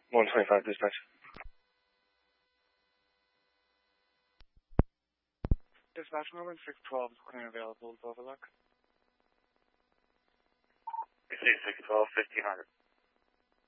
125 dispatch. Dispatch moment 612 is clear available with Overlook. You see 612, 1500.